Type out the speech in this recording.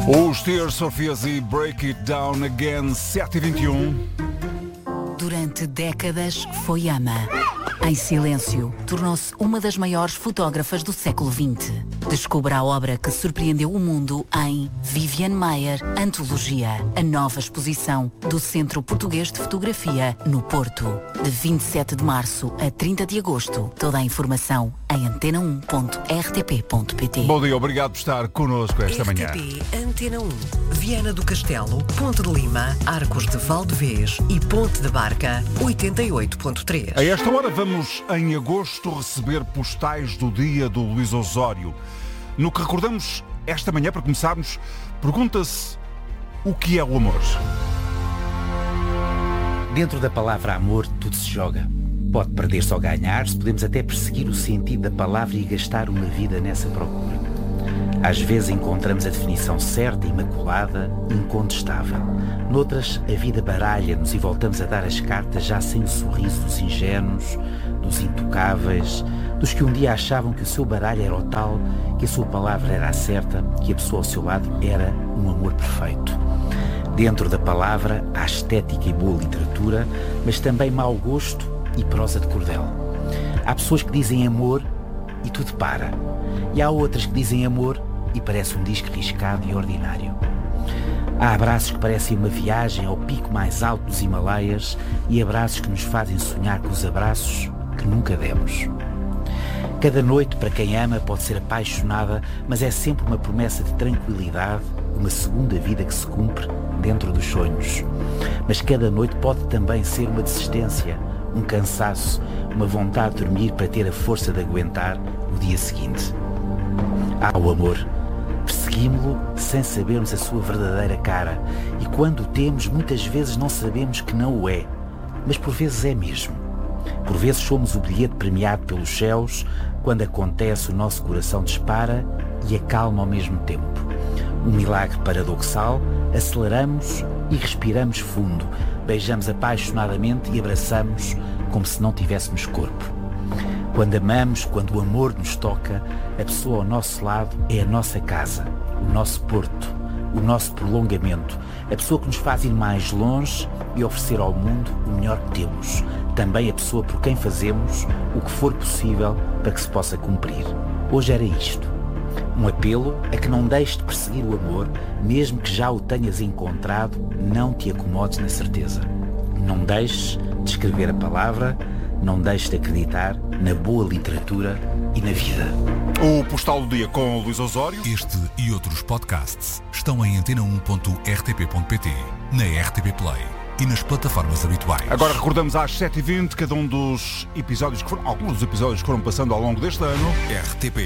Os Tears for Fears e Break It Down Again, 7h21. Durante décadas foi ama. Em silêncio, tornou-se uma das maiores fotógrafas do século XX. Descubra a obra que surpreendeu o mundo em Viviane Maier, Antologia, a nova exposição do Centro Português de Fotografia, no Porto. De 27 de março a 30 de agosto. Toda a informação em antena1.rtp.pt. Bom dia, obrigado por estar connosco esta manhã. RTP Antena 1, Viana do Castelo, Ponte de Lima, Arcos de Valdevez e Ponte de Barca, 88.3. A esta hora vamos, em agosto, receber postais do dia do Luís Osório. No que recordamos esta manhã, para começarmos, pergunta-se o que é o amor? Dentro da palavra amor, tudo se joga. Pode perder-se ou ganhar-se, podemos até perseguir o sentido da palavra e gastar uma vida nessa procura. Às vezes encontramos a definição certa, imaculada, incontestável. Noutras, a vida baralha-nos e voltamos a dar as cartas já sem o sorriso dos ingênuos, dos intocáveis, dos que um dia achavam que o seu baralho era o tal, que a sua palavra era a certa, que a pessoa ao seu lado era um amor perfeito. Dentro da palavra há estética e boa literatura, mas também mau gosto e prosa de cordel. Há pessoas que dizem amor e tudo para. E há outras que dizem amor e parece um disco riscado e ordinário. Há abraços que parecem uma viagem ao pico mais alto dos Himalaias e abraços que nos fazem sonhar com os abraços que nunca demos. Cada noite, para quem ama, pode ser apaixonada, mas é sempre uma promessa de tranquilidade, uma segunda vida que se cumpre dentro dos sonhos. Mas cada noite pode também ser uma desistência, um cansaço, uma vontade de dormir para ter a força de aguentar o dia seguinte. Há o amor. Perseguimos-lo sem sabermos a sua verdadeira cara. E quando o temos, muitas vezes não sabemos que não o é. Mas por vezes é mesmo. Por vezes somos o bilhete premiado pelos céus. Quando acontece, o nosso coração dispara e acalma ao mesmo tempo. Um milagre paradoxal, aceleramos e respiramos fundo. Beijamos apaixonadamente e abraçamos como se não tivéssemos corpo. Quando amamos, quando o amor nos toca, a pessoa ao nosso lado é a nossa casa, o nosso porto, o nosso prolongamento, a pessoa que nos faz ir mais longe e oferecer ao mundo o melhor que temos. Também a pessoa por quem fazemos o que for possível para que se possa cumprir. Hoje era isto. Um apelo a que não deixes de perseguir o amor, mesmo que já o tenhas encontrado, não te acomodes na certeza. Não deixes de escrever a palavra, não deixes de acreditar na boa literatura e na vida. O Postal do Dia com o Luís Osório. Este e outros podcasts estão em antena1.rtp.pt, na RTP Play e nas plataformas habituais. Agora recordamos às 7h20 cada um dos episódios que foram, alguns dos episódios que foram passando ao longo deste ano. RTP